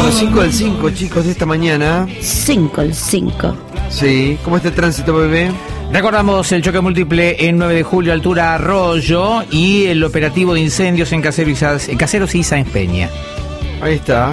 Bueno, 5 del 5, chicos, de esta mañana. 5 el 5. Sí, ¿cómo está el tránsito, bebé? Recordamos el choque múltiple en 9 de julio, altura Arroyo, y el operativo de incendios en Caseros y Sáenz Peña. Ahí está.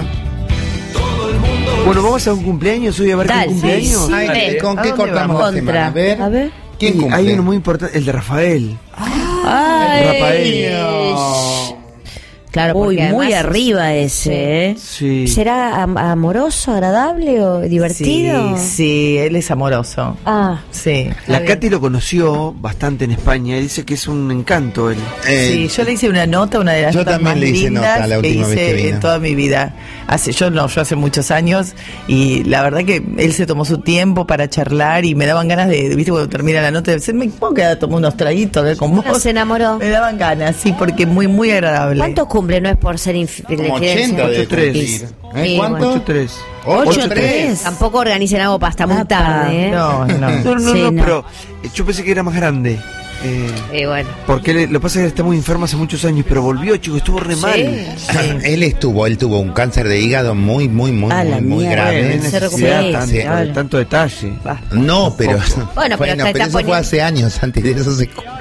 Bueno, vamos a un cumpleaños hoy, a ver quién cumpleaños. Sí. Ay, ¿con qué cortamos la semana? A ver. ¿Quién Y cumple? hay uno muy importante, el de Rafael. Ay, Rafael. Claro, muy arriba ese, ¿eh? Sí. ¿Será amoroso, agradable o divertido? Sí, él es amoroso. Ah, Sí. La Katy lo conoció bastante en España y dice que es un encanto él. Sí, yo le hice una nota, una de las yo notas también más le hice lindas nota la que última vez que hice vino. en toda mi vida. Yo hace muchos años, y la verdad que él se tomó su tiempo para charlar y me daban ganas de, viste, cuando termina la nota, de decir, me puedo quedar a tomar unos traguitos a ver con vos. se enamoró. Me daban ganas, sí, porque muy, muy agradable. ¿Cuántos cumple? No es por ser Como 80 de 8-3. cumplir. Sí, ¿Cuánto? 8-3. 8-3. Tampoco organicen algo para hasta muy tarde, ¿eh? No. No, Sí, no. pero yo pensé que era más grande. Bueno. Porque lo que pasa es que está muy enfermo hace muchos años, pero volvió, chicos, estuvo re mal. Él tuvo un cáncer de hígado muy A la grave. mierda. Se recupera. Sí. Tanto detalle. No, pero Bueno, pero está eso fue poniendo- hace años, Santi, de eso se curó.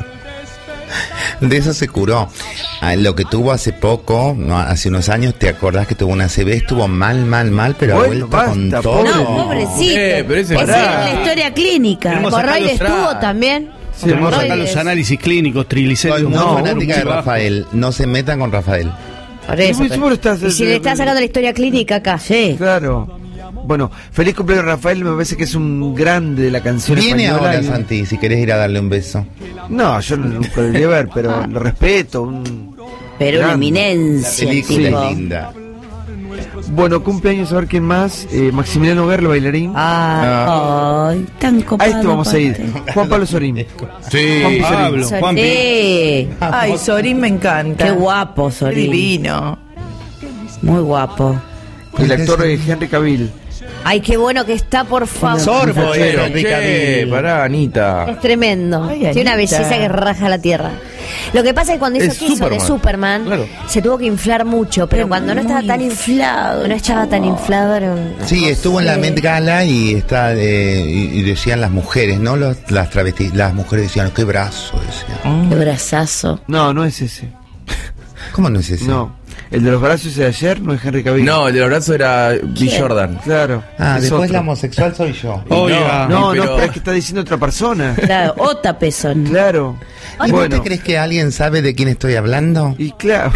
De eso se curó. Lo que tuvo hace poco, no, hace unos años, ¿te acordás que tuvo una ACV? Estuvo mal, pero ha Bueno, vuelto con basta, todo. No, pobrecito. pero ese Esa es pará. la historia clínica. Tenemos acá Hemorroides los tuvo también. Sí, Tenemos acá Hemorroides. los análisis clínicos, Soy triglicéridos muy No, fanática de muy bajo. Rafael. No se metan con Rafael. Por eso. Sí, vos lo estás- Y si le estás sacando la historia clínica acá, sí. Claro. Bueno, feliz cumpleaños Rafael, me parece que es un grande de la canción Viene española. ahora, y- Santi, si querés ir a darle un beso. No, yo no lo podría ver, pero lo respeto. Pero una grande. La eminencia, película tipo. es linda. Bueno, cumpleaños, a ver quién más. Maximiliano Gerlo, bailarín. Ay, tan copado. A este vamos a ir. aparte. Juan Pablo Sorín. Sí, Juan Pizorín. Pablo, Juan Sí. Ay, Sorín me encanta. Qué guapo, Qué Sorín. divino. Muy guapo. El actor Henry Cavill. Ay, qué bueno que está, por favor. Sorbo era Henry Che, Cavill. pará, Anita. Es tremendo. Ay, Tiene una Anita. belleza que raja la tierra. Lo que pasa es que cuando hizo Es Kiso de Superman. Superman, Claro. se tuvo que inflar mucho, pero cuando no estaba tan inflado, era un- Sí, estuvo en la Met Gala y y decían las mujeres, ¿no? Las travestis, las mujeres decían, qué brazo, decían. Qué brazazo. No, no es ese. ¿Cómo no es ese? No. El de los brazos de ayer no es Henry Cavill. No, el de los brazos era Bill Jordan. Claro. Ah, es después otro. la homosexual soy yo. Oiga, No, pero- pero es que está diciendo otra persona. Claro, Ota Pezón. Claro. ¿Y vos Bueno, te crees que alguien sabe de quién estoy hablando? y claro.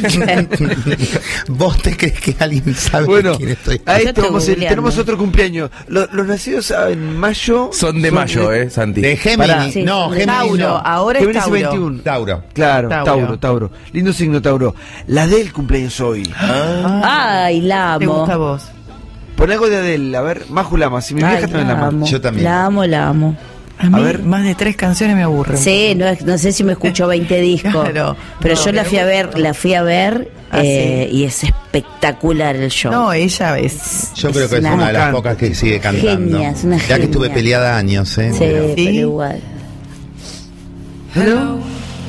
¿Vos te crees que alguien sabe Bueno, de quién estoy a hablando? Yo esto estoy vamos a ir. googleando. Tenemos otro cumpleaños. Los nacidos en mayo Son de mayo, Santi. De Géminis. Pará. Sí, No, de Géminis Tauro, no. ahora es Géminis Tauro. 21. Tauro. Claro, Tauro. Tauro. Lindo signo, Tauro. La del cumpleaños hoy. Ay, la ¿Te amo. gusta a vos? Pon algo de Adele, a ver, Maju Lama. Si mi Ay, vieja también la ama. amo. Yo también. La amo. A mí, ver. más de 3 canciones me aburren. Sí, no sé si me escucho 20 discos. Claro. Pero No, yo la me fui a ver Ah, sí. y es espectacular el show. No, ella es. Yo creo que es una- una de las canta. pocas que sigue cantando. Genia, es una Ya que genia. estuve peleada años, ¿eh? Sí, Pero- pero ¿Sí? igual. Hello.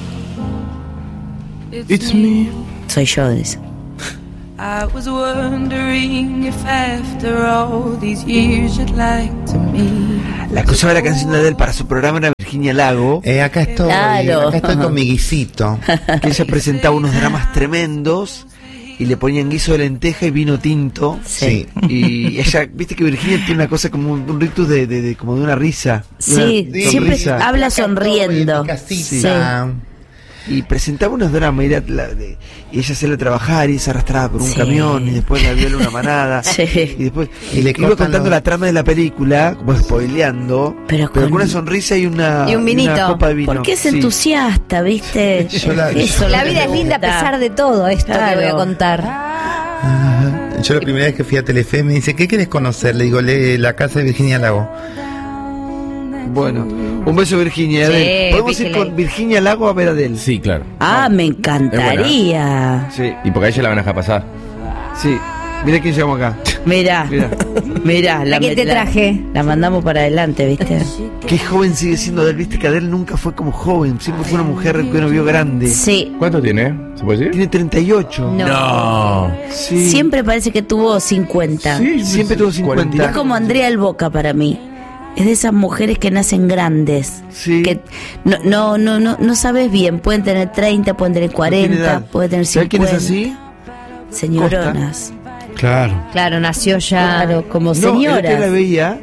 It's me. Soy yo de eso. I was wondering if after all these years you'd like to meet. La que usaba la canción de Adele para su programa era Virginia Lago, Acá estoy, Claro. acá estoy con mi guisito. que ella presentaba unos dramas tremendos y le ponían guiso de lenteja y vino tinto. Sí. Y ella, viste que Virginia tiene una cosa como un rictus de como de una risa. Sí, Una siempre sonrisa. habla Acá estoy sonriendo. en mi casita. Y presentaba unos dramas y ella se la trabajar y se arrastraba por un Sí. camión y después la viola una manada. Sí. Y después Y le iba cortan contando los- la trama de la película, como spoileando, Pero con con- una sonrisa y una vinito. copa de vino. Porque es Sí. entusiasta, ¿viste? Yo la- Eso, yo la vida es linda a pesar de todo esto que Claro. voy a contar. Ajá. Yo la primera vez que fui a Telefe me dice, ¿qué querés conocer? Le digo, lee La casa de Virginia Lago. Bueno, un beso Virginia. Sí, Adele. Podemos ir píquele. con Virginia Lago a ver a Adele. Sí, claro. Ah, me encantaría. Sí, Y porque a ella la van a dejar pasar. sí. Mira quién llegamos acá. Mirá, ¿A quién te traje? La mandamos para adelante, ¿viste? Qué joven sigue siendo Adele, viste que Adele nunca fue como joven, siempre fue una mujer que uno vio grande. Sí. ¿Cuánto tiene? ¿Se puede decir? Tiene 38. No. Sí. Siempre parece que tuvo 50. Sí, Siempre tuvo 50. Es como Andrea El Boca para mí. Es de esas mujeres que nacen grandes. Sí. Que no sabes bien. Pueden tener 30, pueden tener 40, pueden tener 50. ¿Sabes quién es así? Señoronas. Claro. Claro, nació ya. Claro, como No, señoras. él la veía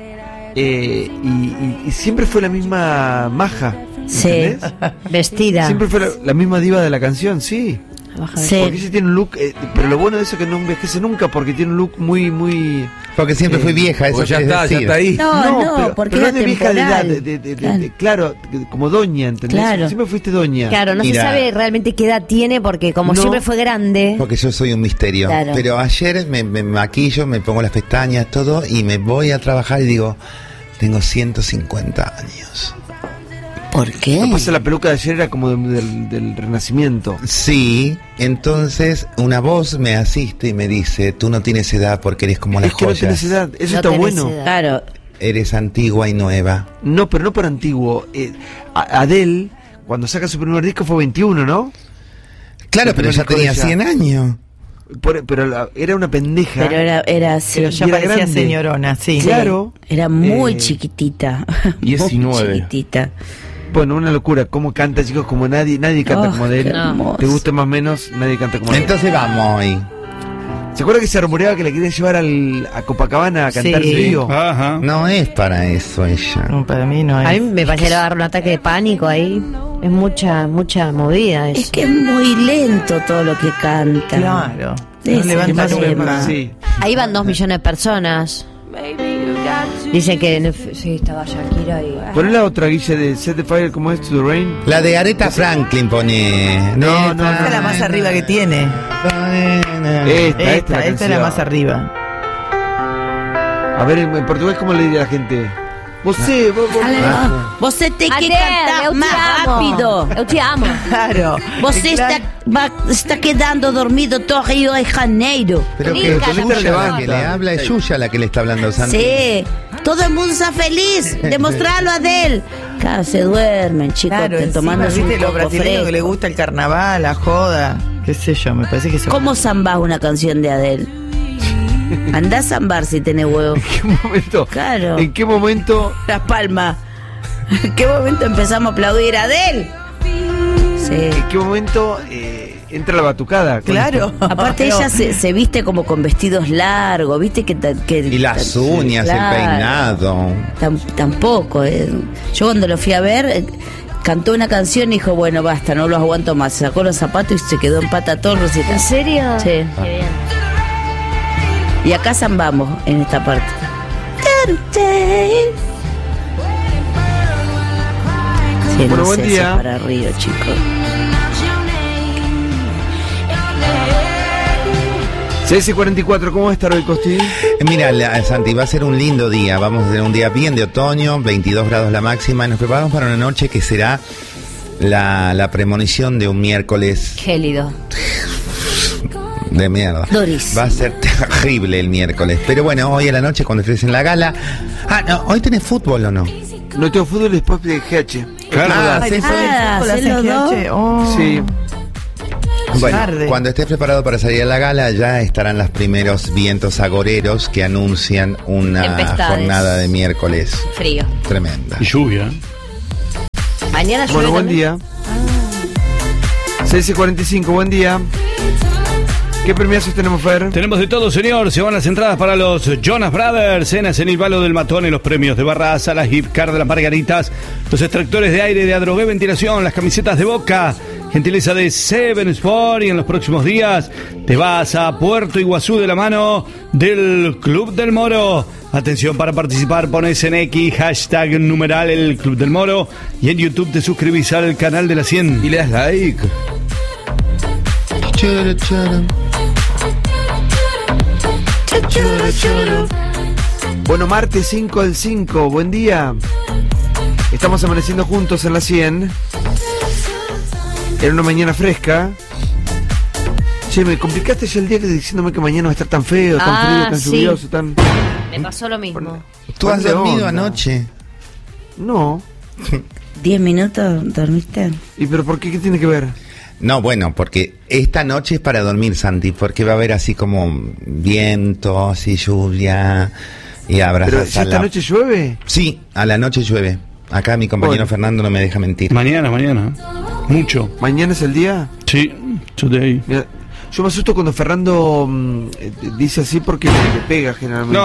y siempre fue la misma maja. Sí. ¿Entendés? Vestida. Siempre fue la misma diva de la canción, sí. Sí. Porque ella tiene un look, pero lo bueno de eso es que no envejece nunca, porque tiene un look muy... Porque siempre fui vieja, eso Porque ya quiere está, decir. ya está ahí. No, porque pero era no de vieja de edad, temporal. claro, como doña, ¿entendés? Claro. Siempre fuiste doña. Claro, no Mira. se sabe realmente qué edad tiene porque como No. siempre fue grande. Porque yo soy un misterio. Claro. Pero ayer me maquillo, me pongo las pestañas, todo, y me voy a trabajar y digo, tengo 150 años. ¿Por qué? Lo que pasa, la peluca de ayer era como del Renacimiento. Sí, entonces una voz me asiste y me dice, tú no tienes edad porque eres como las Es que no joyas. tenés edad, eso No está tenés bueno. edad. Claro. Eres antigua y nueva. No, pero no por antiguo. Adele, cuando saca su primer disco fue 21, ¿no? Claro, El pero primer ya disco tenía de ella. 100 años. Pero era una pendeja. Pero era así. Pero ya Y era parecía grande. señorona, sí. Claro. Era muy Eh, chiquitita. 19. Muy chiquitita. Bueno, una locura. Cómo canta, chicos, como nadie canta Oh, como Adele. qué hermoso. Te guste más o menos, nadie canta como Adele. Entonces vamos hoy. ¿Se acuerda que se rumoreaba que la querían llevar a Copacabana a cantar Sí. en vivo? Ajá. No es para eso ella. No, para mí no es. A mí me parece que le va a dar un ataque de pánico ahí. Es mucha movida eso. Es que es muy lento todo lo que canta. Claro. Ese No levanta es el nunca. problema. Sí. Ahí van 2 millones de personas. Dicen que sí, estaba Shakira y... Poné la otra, Guille, de Set the Fire, ¿cómo es? To the Rain. La de Aretha Franklin pone. No, no, Esa es la más arriba que tiene. Esta Esta es la más arriba. A ver, en portugués, ¿cómo le diría a la gente? Vos Vos tem que Adele, cantar eu te más amo. rápido. Eu te amo. Claro. Você está quedando dormido todo Río de Janeiro. Pero que Rica, es no Yuya se la levanta. que le habla, es Yuya la que le está hablando Santi. Sí, todo el mundo está feliz. Demostrarlo a Adele. Claro, se duermen, chicos, Claro, tomando encima, un viste, los coco brasileños que le fresco. gusta el carnaval, la joda, qué sé yo, me parece que eso. ¿Cómo zambás una canción de Adele? Andá a zambar si tenés huevo. ¿En qué momento? Claro. ¿En qué momento? Las palmas. ¿En qué momento empezamos a aplaudir a Adele? Sí. ¿En qué momento entra la batucada? con Claro. esto? Aparte Pero- ella se viste como con vestidos largos, viste que Y las uñas, claro. el peinado. Tampoco. Yo cuando lo fui a ver, cantó una canción y dijo, bueno, basta, no los aguanto más. Se sacó los zapatos y se quedó en pata todo el recital. ¿En serio? Sí. Qué bien. Y acá zambamos en esta parte. Sí, Bueno, no buen sé, día. eso para Río, chicos. 6:44, ¿cómo va a estar hoy, Costi? Mira, Santi, va a ser un lindo día. Vamos a tener un día bien de otoño, 22 grados la máxima. Y nos preparamos para una noche que será la premonición de un miércoles Gélido. de mierda. Doris. Va a ser terrible el miércoles. Pero bueno, hoy a la noche cuando estés en la gala. Ah, no, ¿hoy tenés fútbol o no? No tengo fútbol y después de GH. Claro. Ay, sí, después del Ah, fútbol ¿hacen hacen los GH. Oh. Sí. Bueno, tarde. cuando estés preparado para salir a la gala, ya estarán los primeros vientos agoreros que anuncian una Tempestades. jornada de miércoles Frío. tremenda. Y lluvia. Mañana Bueno, llueve buen también. día. 6:45, buen día. ¿Qué premiazos tenemos, Fer? Tenemos de todo, señor. Se van las entradas para los Jonas Brothers, cenas en el Balo del Matón, en los premios de Barraza, las gift card de las Margaritas, los extractores de aire de Adrogué Ventilación, las camisetas de Boca, gentileza de Seven Sport. Y en los próximos días te vas a Puerto Iguazú de la mano del Club del Moro. Atención, para participar pones en X hashtag numeral el Club del Moro y en YouTube te suscribís al canal de la 100. Y le das like. Bueno, martes 5/5, buen día. Estamos amaneciendo juntos en la 100. Era una mañana fresca. Che, me complicaste ya el día diciéndome que mañana va a estar tan feo, tan frío, tan sí. lluvioso, tan... Me pasó lo mismo. ¿Tú has Ponle dormido onda. anoche? No. 10 minutos dormiste. ¿Y pero por qué? ¿Qué tiene que ver? No, bueno, porque esta noche es para dormir, Santi, porque va a haber así como viento, así lluvia y ¿Pero abrazas ya esta noche llueve? Sí, a la noche llueve. Acá mi compañero Bueno. Fernando no me deja mentir. Mañana. Mucho. ¿Mañana es el día? Sí, yo te ahí. Mira, yo me asusto cuando Fernando dice así porque le pega generalmente.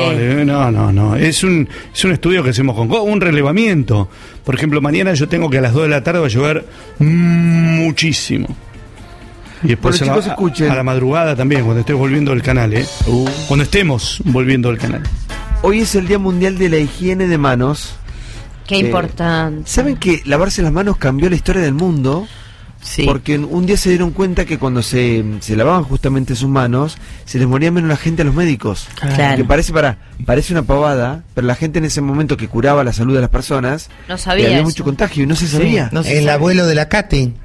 No. Es un estudio que hacemos con un relevamiento. Por ejemplo, mañana yo tengo que a las 2 de la tarde va a llover muchísimo. Y después Bueno, chicos, escuchen. a la madrugada también, cuando estés volviendo del canal, ¿eh? Cuando estemos volviendo del canal. Hoy es el Día Mundial de la Higiene de Manos. Qué importante. ¿Saben que lavarse las manos cambió la historia del mundo? Sí. Porque un día se dieron cuenta que cuando se lavaban justamente sus manos, se les moría menos la gente a los médicos. Claro. Que parece una pavada, pero la gente en ese momento que curaba la salud de las personas, No sabía había eso. mucho contagio y no se sabía. no se El sabe. abuelo de la Katy.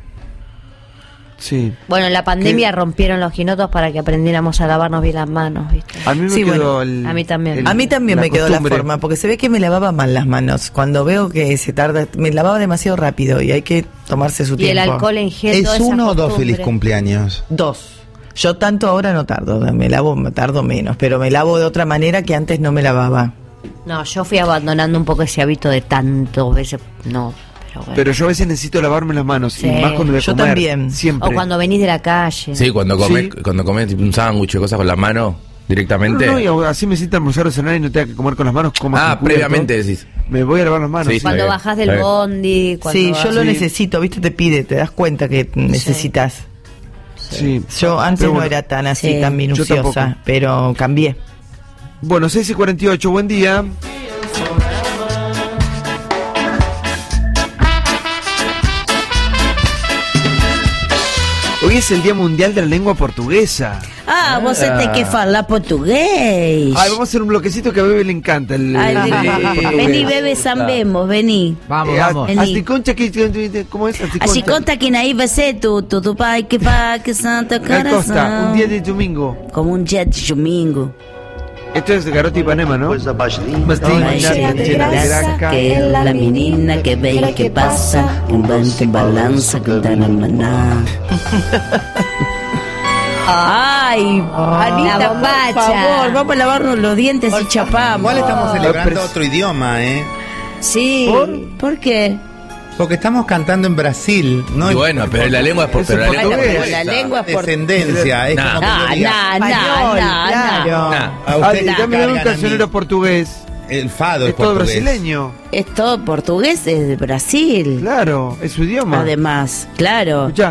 Sí. Bueno, en la pandemia rompieron los ginotos para que aprendiéramos a lavarnos bien las manos, ¿viste? A mí me Sí, quedó bueno, a mí también. A mí también me quedó la costumbre. forma, porque se ve que me lavaba mal las manos. Cuando veo que se tarda, me lavaba demasiado rápido y hay que tomarse su Y tiempo. el alcohol en gel, ¿Es toda esa uno o dos costumbre. feliz cumpleaños? 2. Yo tanto ahora no tardo, me tardo menos, pero me lavo de otra manera que antes no me lavaba. No, yo fui abandonando un poco ese hábito de tantas veces. No, pero bueno. Pero yo a veces necesito lavarme las manos, Sí. y más cuando voy a Yo comer. también. Siempre. O cuando venís de la calle. Sí, cuando comes, Sí. cuando comes tipo un sándwich o cosas con la mano directamente. No, y así me siento almorzar o cenar y no tenga que comer con las manos. Comas Ah, con cubierto. previamente decís. Me voy a lavar las manos. Sí, sí. Cuando bien, bajás del está bien. bondi. Cuando Sí, vas- yo lo Sí. necesito, ¿viste? Te pide, te das cuenta que necesitas. Sí. Yo antes Pero no bueno, era tan así, Sí. tan Yo minuciosa, tampoco. pero cambié. Bueno, 6:48, buen día. Hoy es el Día Mundial de la Lengua Portuguesa. Ah, você tem que falar português. Ay, vamos a hacer un bloquecito que a Bebe le encanta. Ay, vení, bebé, sabemos, vení. Vení. Asticoncha, ¿cómo es? Así conta que aí vai ser tu pai que faz que Santa Costa, Coração. un día de domingo. Como um dia de domingo. Esto es de Garota Ipanema, ¿no? Bastín, Vai cheia de graça, que é a menina que vem que passa, que banca e balança, que tá na maná. Ay, Anita, La por bombacha. favor, vamos a lavarnos los dientes y chapamos. Igual estamos celebrando Pres- otro idioma, ¿eh? Sí, ¿por qué? Porque estamos cantando en Brasil, ¿no? Y bueno, pero la lengua es por Es en pero la lengua portugués. es La lengua es por... Descendencia, es Nah. como que yo diga, Español, claro. Nah. a usted Ay, le dame cargan un a cancionero mí. portugués. El fado Es es todo portugués. brasileño. Es todo portugués, es de Brasil. Claro, es su idioma. Además, claro. Escuchá.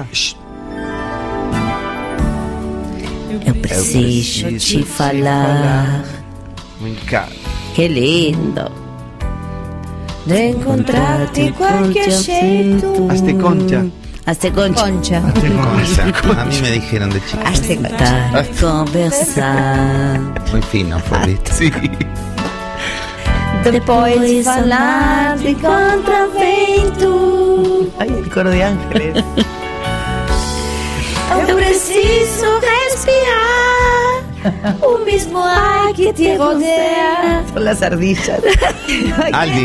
Eu preciso te falar. Me encanta. Que lindo. De encontrarte de cualquier jeito. Hazte concha. Hazte concha. Concha. Concha. A mí me dijeron de chico. Hazte concha. Conversar. Muy fino, Florita. Sí. Depois falar de contravento. Ay, el coro de ángeles. Eu preciso respirar o mismo ar que te rodea. Son las ardillas. Aldi.